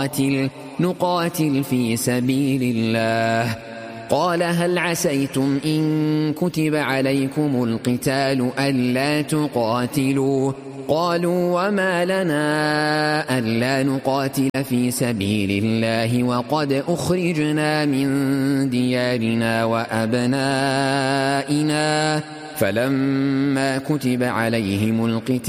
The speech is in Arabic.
نقاتل في سبيل الله. قال هل عسيتم إن كتب عليكم القتال ألا تقاتلوا؟ قالوا وما لنا ألا نقاتل في سبيل الله وقد أخرجنا من ديارنا وأبنائنا. فلما كتب عليهم القتال